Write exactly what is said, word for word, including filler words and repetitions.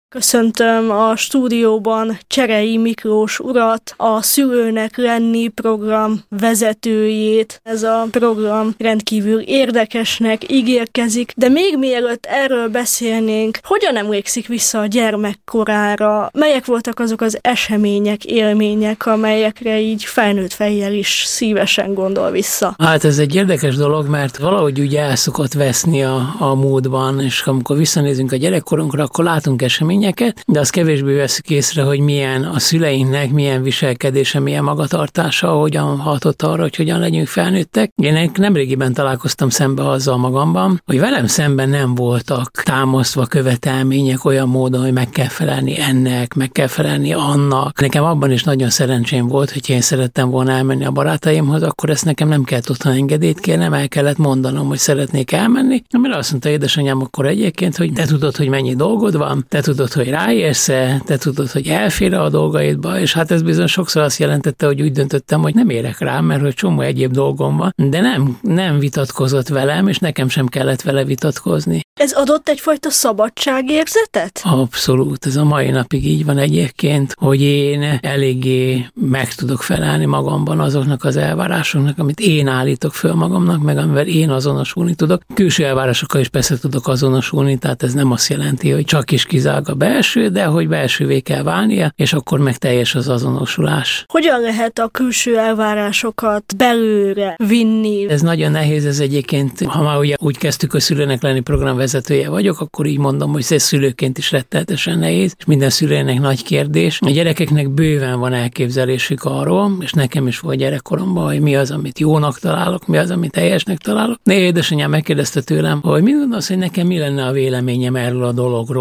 Köszöntöm a stúdióban Cserei Miklós urat, a Szülőnek lenni program vezetőjét. Ez a program rendkívül érdekesnek ígérkezik, de még mielőtt erről beszélnénk, hogyan emlékszik vissza a gyermekkorára? Melyek voltak azok az események, élmények, amelyekre így felnőtt fejjel is szívesen gondol vissza? Hát ez egy érdekes dolog, mert valahogy úgy el szokott veszni a, a módban, és amikor visszanézünk a gyerekkorunkra, akkor látunk eseményeket, de azt kevésbé veszük észre, hogy milyen a szüleinknek, milyen viselkedése, milyen magatartása, hogyan hatott arra, hogy hogyan legyünk felnőttek. Én nemrégiben találkoztam szembe azzal magamban, hogy velem szemben nem voltak támasztva követelmények olyan módon, hogy meg kell felelni ennek, meg kell felelni annak. Nekem abban is nagyon szerencsém volt, hogy én szerettem volna elmenni a barátaimhoz, akkor ezt nekem nem kellett otthon engedélyt kérnem, el kellett mondanom, hogy szeretnék elmenni. Amire azt mondta édesanyám akkor egyébként, hogy te tudod, hogy mennyi dolgod van, te tudod, hogy ráérsz-e, te tudod, hogy elfér a dolgaidba, és hát ez bizony sokszor azt jelentette, hogy úgy döntöttem, hogy nem érek rá, mert hogy csomó egyéb dolgom van, de nem, nem vitatkozott velem, és nekem sem kellett vele vitatkozni. Ez adott egyfajta szabadságérzetet? Abszolút, ez a mai napig így van egyébként, hogy én eléggé meg tudok felelni magamban azoknak az elvárásoknak, amit én állítok föl magamnak, meg amivel én azonosulni tudok. Külső elvárásokkal is persze tudok azonosulni, tehát ez nem azt jelenti, hogy csak is kizárólag a belső, de hogy belsővé kell válnia, és akkor meg teljes az azonosulás. Hogyan lehet a külső elvárásokat belőle vinni? Ez nagyon nehéz, ez egyébként, ha már ugye úgy kezdtük, hogy Szülőnek lenni programvezetője vagyok, akkor így mondom, hogy ez szülőként is rettenetesen nehéz, és minden szülőnek nagy kérdés. A gyerekeknek bőven van elképzelésük arról, és nekem is volt gyerekkoromban, hogy mi az, amit jónak találok, mi az, amit helyesnek találok. De édesanyám megkérdezte tőlem, hogy mi gondolsz, hogy nekem mi lenne a véleményem erről a dologról.